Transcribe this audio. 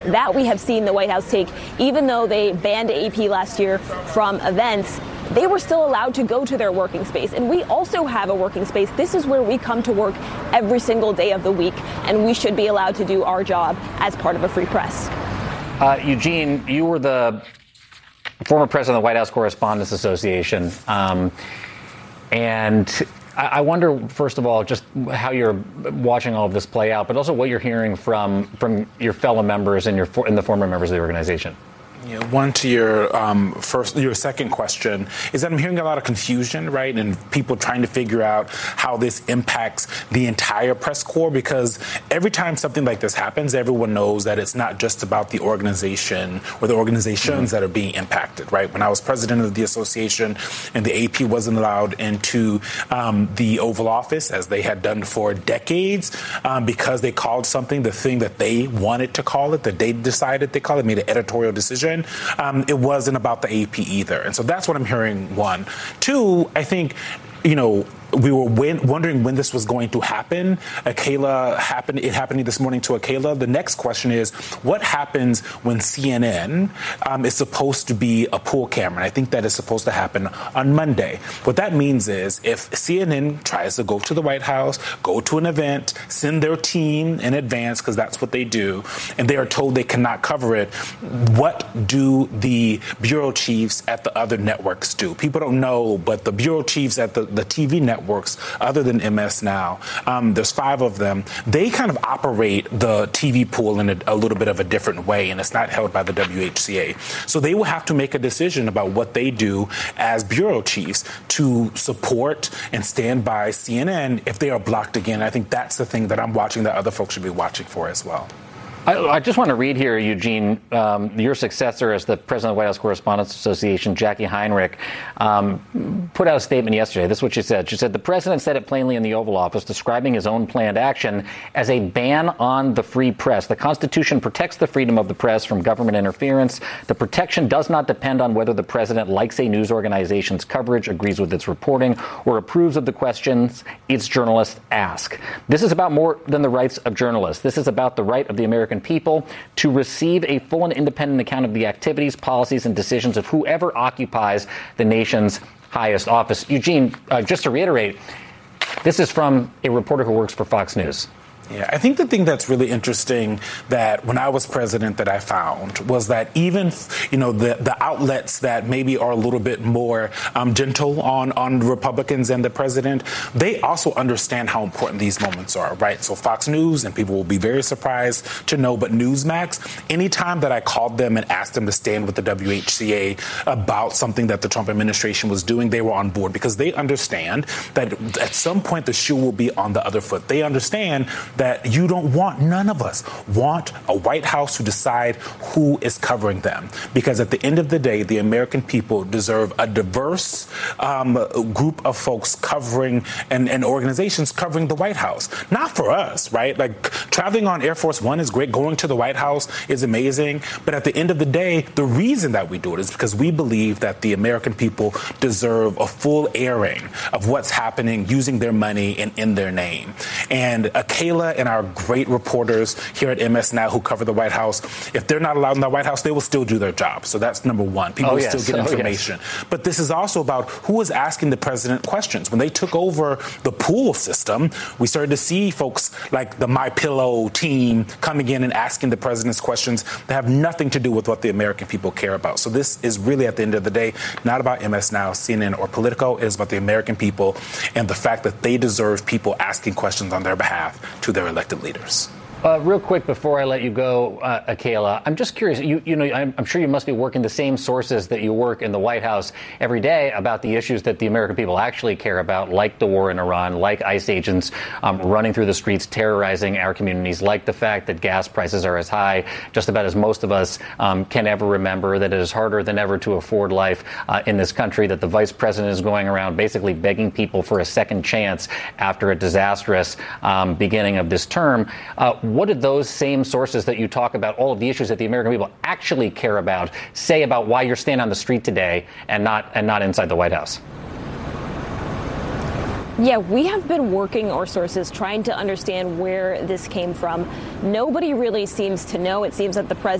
that we have seen the White House take. Even though they banned AP last year from events, they were still allowed to go to their working space. And we also have a working space. This is where we come to work every single day of the week, and we should be allowed to do our job as part of a free press. Eugene, you were the former president of the White House Correspondents Association. And I wonder, first of all, just how you're watching all of this play out, but also what you're hearing from your fellow members and the former members of the organization. One to your second question is that I'm hearing a lot of confusion, right? And people trying to figure out how this impacts the entire press corps, because every time something like this happens, everyone knows that it's not just about the organization or the organizations that are being impacted, right? When I was president of the association and the AP wasn't allowed into the Oval Office, as they had done for decades, because they called something the thing that they wanted to call it, that they decided they call it, made an editorial decision. It wasn't about the AP either. And so that's what I'm hearing, one. Two, I think, we were wondering when this was going to happen. It happening this morning to Akela. The next question is, what happens when CNN is supposed to be a pool camera? And I think that is supposed to happen on Monday. What that means is if CNN tries to go to the White House, go to an event, send their team in advance, because that's what they do, and they are told they cannot cover it, what do the bureau chiefs at the other networks do? People don't know, but the bureau chiefs at the TV networks, other than MS Now, there's 5 of them. They kind of operate the TV pool in a little bit of a different way, and it's not held by the WHCA. So they will have to make a decision about what they do as bureau chiefs to support and stand by CNN if they are blocked again. I think that's the thing that I'm watching that other folks should be watching for as well. I just want to read here, Eugene, your successor as the president of the White House Correspondents Association, Jackie Heinrich, put out a statement yesterday. This is what she said. She said, the president said it plainly in the Oval Office, describing his own planned action as a ban on the free press. The Constitution protects the freedom of the press from government interference. The protection does not depend on whether the president likes a news organization's coverage, agrees with its reporting, or approves of the questions its journalists ask. This is about more than the rights of journalists. This is about the right of the American people to receive a full and independent account of the activities, policies, and decisions of whoever occupies the nation's highest office. Eugene, just to reiterate, this is from a reporter who works for Fox News. Yeah, I think the thing that's really interesting that when I was president that I found was that even, the outlets that maybe are a little bit more gentle on Republicans and the president, they also understand how important these moments are, right? So Fox News, and people will be very surprised to know, but Newsmax, anytime that I called them and asked them to stand with the WHCA about something that the Trump administration was doing, they were on board because they understand that at some point the shoe will be on the other foot. They understand that none of us want a White House to decide who is covering them. Because at the end of the day, the American people deserve a diverse group of folks covering and organizations covering the White House. Not for us, right? Like traveling on Air Force One is great. Going to the White House is amazing. But at the end of the day, the reason that we do it is because we believe that the American people deserve a full airing of what's happening using their money and in their name. And Akela and our great reporters here at MS Now who cover the White House, if they're not allowed in the White House, they will still do their job. So that's number one. People will still get information. But this is also about who is asking the president questions. When they took over the pool system, we started to see folks like the MyPillow team coming in and asking the president's questions that have nothing to do with what the American people care about. So this is really, at the end of the day, not about MS Now, CNN, or Politico. It is about the American people and the fact that they deserve people asking questions on their behalf to their elected leaders. Real quick before I let you go, Akela, I'm just curious. I'm sure you must be working the same sources that you work in the White House every day about the issues that the American people actually care about, like the war in Iran, like ICE agents running through the streets, terrorizing our communities, like the fact that gas prices are as high, just about as most of us can ever remember, that it is harder than ever to afford life in this country, that the vice president is going around basically begging people for a second chance after a disastrous beginning of this term. What did those same sources that you talk about, all of the issues that the American people actually care about, say about why you're standing on the street today and not inside the White House? Yeah, we have been working our sources trying to understand where this came from. Nobody really seems to know. It seems that the president